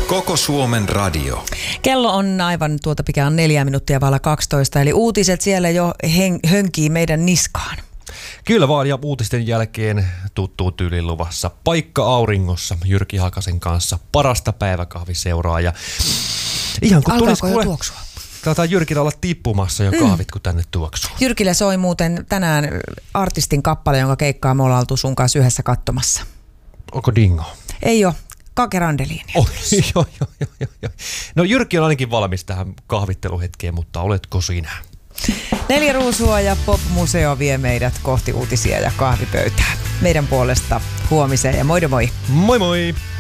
Koko Suomen radio. Kello on aivan pikään 4 minuuttia vailla 12, eli uutiset siellä jo hönkii meidän niskaan. Kyllä vaan, ja uutisten jälkeen tuttuun tyyliin luvassa paikka auringossa Jyrki Hakasen kanssa parasta päiväkahviseuraa. Ja ihan kun alkaako jo tuoksua? Taitaa Jyrkillä olla tippumassa jo kahvit, kun tänne tuoksuu. Jyrkillä soi muuten tänään artistin kappale, jonka keikkaa me ollaan oltu sun kanssa yhdessä katsomassa. Onko Dingo? Ei ole. Kake Randeliin. Joo. No Jyrki on ainakin valmis tähän kahvitteluhetkeen, mutta oletko sinä? 4 ruusua ja Pop-museo vie meidät kohti uutisia ja kahvipöytää. Meidän puolesta huomiseen ja moi moi! Moi moi!